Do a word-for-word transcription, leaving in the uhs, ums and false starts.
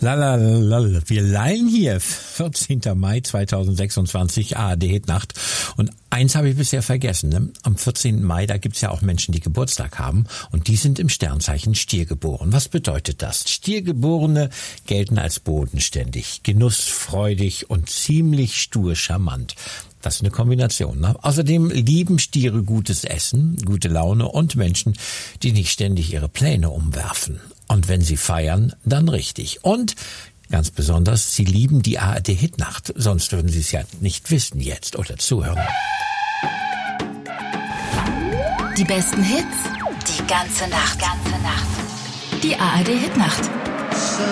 Lalalala. Wir leihen hier vierzehnten Mai zweitausendsechsundzwanzig A R D-Hitnacht. Und eins habe ich bisher vergessen. Ne? Am vierzehnten Mai, da gibt's ja auch Menschen, die Geburtstag haben. Und die sind im Sternzeichen Stier geboren. Was bedeutet das? Stiergeborene gelten als bodenständig, genussfreudig und ziemlich stur charmant. Das ist eine Kombination. Ne? Außerdem lieben Stiere gutes Essen, gute Laune und Menschen, die nicht ständig ihre Pläne umwerfen. Und wenn sie feiern, dann richtig. Und ganz besonders, sie lieben die A R D-Hitnacht. Sonst würden sie es ja nicht wissen jetzt oder zuhören. Die besten Hits, die ganze Nacht. Ganze Nacht. Die A R D-Hitnacht.